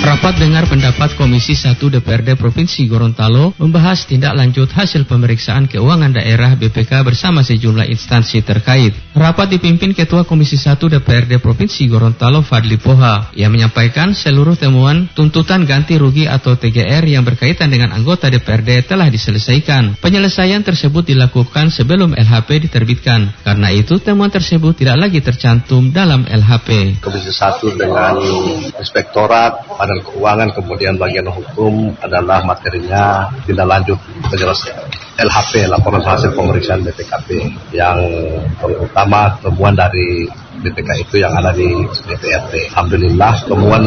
Rapat dengar pendapat Komisi 1 DPRD Provinsi Gorontalo membahas tindak lanjut hasil pemeriksaan keuangan daerah BPK bersama sejumlah instansi terkait. Rapat dipimpin Ketua Komisi 1 DPRD Provinsi Gorontalo Fadli Poha. Ia menyampaikan seluruh temuan tuntutan ganti rugi atau TGR yang berkaitan dengan anggota DPRD telah diselesaikan. Penyelesaian tersebut dilakukan sebelum LHP diterbitkan. Karena itu temuan tersebut tidak lagi tercantum dalam LHP. Komisi 1 dengan Inspektorat Badan Keuangan kemudian bagian hukum adalah materinya tindak lanjut penyelesaian LHP, laporan hasil pemeriksaan BPKP, yang terutama temuan dari BPK itu yang ada di DPRD. Alhamdulillah temuan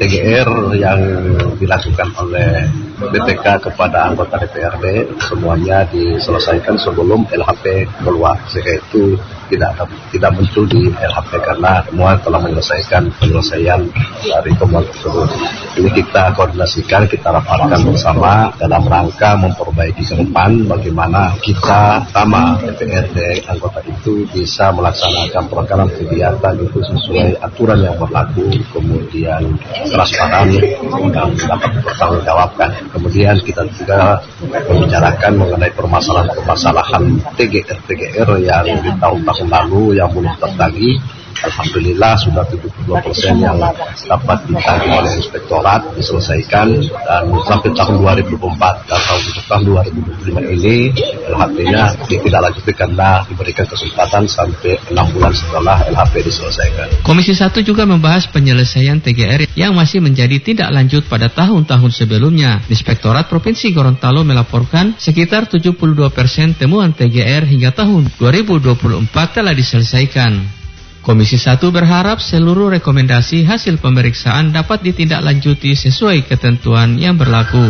TGR yang dilakukan oleh BPK kepada anggota DPRD semuanya diselesaikan sebelum LHP keluar, sehingga itu tidak muncul di LHP karena semua telah menyelesaikan penyelesaian dari temuan tersebut. Ini kita koordinasikan, kita rapatkan bersama dalam rangka memperbaiki ke depan bagaimana kita sama DPRD anggota itu bisa melaksanakan program kegiatan itu sesuai aturan yang berlaku, kemudian transparan dan dapat bertanggungjawabkan. Kemudian kita juga membicarakan mengenai permasalahan TGR yang di tahun-tahun lalu yang belum tertagih. Alhamdulillah sudah 72% yang dapat ditagih oleh Inspektorat diselesaikan, dan sampai tahun 2024 dan tahun 2025 ini LHP-nya tidak lanjut karena diberikan kesempatan sampai 6 bulan setelah LHP diselesaikan. Komisi 1 juga membahas penyelesaian TGR yang masih menjadi tindak lanjut pada tahun-tahun sebelumnya. Inspektorat Provinsi Gorontalo melaporkan sekitar 72% temuan TGR hingga tahun 2024 telah diselesaikan. Komisi 1 berharap seluruh rekomendasi hasil pemeriksaan dapat ditindaklanjuti sesuai ketentuan yang berlaku.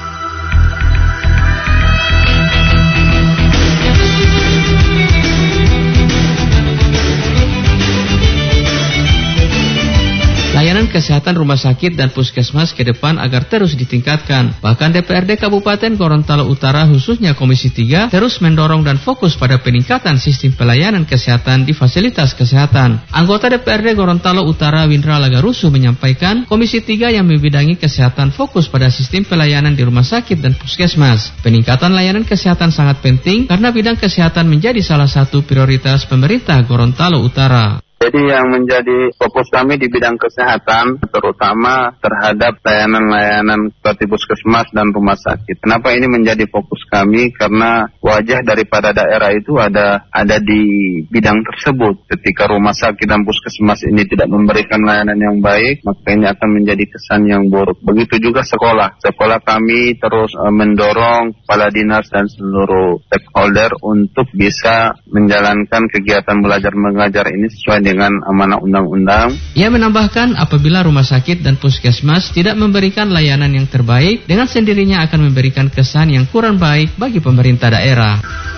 Layanan kesehatan rumah sakit dan puskesmas ke depan agar terus ditingkatkan. Bahkan DPRD Kabupaten Gorontalo Utara khususnya Komisi 3 terus mendorong dan fokus pada peningkatan sistem pelayanan kesehatan di fasilitas kesehatan. Anggota DPRD Gorontalo Utara Windra Lagarusu menyampaikan Komisi 3 yang membidangi kesehatan fokus pada sistem pelayanan di rumah sakit dan puskesmas. Peningkatan layanan kesehatan sangat penting karena bidang kesehatan menjadi salah satu prioritas pemerintah Gorontalo Utara. Jadi yang menjadi fokus kami di bidang kesehatan terutama terhadap layanan-layanan seperti puskesmas dan rumah sakit. Kenapa ini menjadi fokus kami? Karena wajah daripada daerah itu ada di bidang tersebut. Ketika rumah sakit dan puskesmas ini tidak memberikan layanan yang baik, maka ini akan menjadi kesan yang buruk. Begitu juga sekolah. Sekolah kami terus mendorong kepala dinas dan seluruh stakeholder untuk bisa menjalankan kegiatan belajar mengajar ini sesuai dengan amanah undang-undang. Ia menambahkan apabila rumah sakit dan puskesmas tidak memberikan layanan yang terbaik, dengan sendirinya akan memberikan kesan yang kurang baik bagi pemerintah daerah.